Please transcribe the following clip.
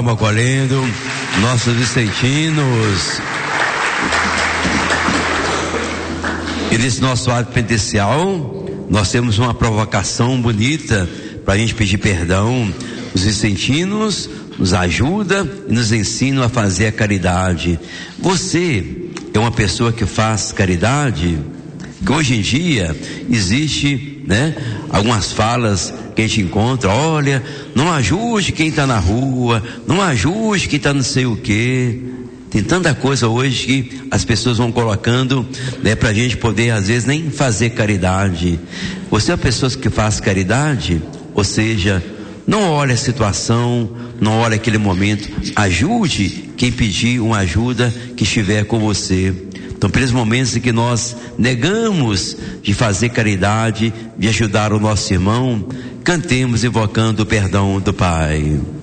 Calma, acolhendo nossos vicentinos. E nesse nosso ato penitencial, nós temos uma provocação bonita para a gente pedir perdão. Os vicentinos nos ajudam e nos ensinam a fazer a caridade. Você é uma pessoa que faz caridade? Que hoje em dia existe, algumas falas que a gente encontra: olha, não ajude quem está na rua, não ajude quem está não sei o quê. Tem tanta coisa hoje que as pessoas vão colocando, pra gente poder às vezes nem fazer caridade. Você é uma pessoa que faz caridade, ou seja, não olha a situação, não olha aquele momento, ajude quem pedir uma ajuda que estiver com você. Então, pelos momentos em que nós negamos de fazer caridade, de ajudar o nosso irmão, cantemos invocando o perdão do Pai.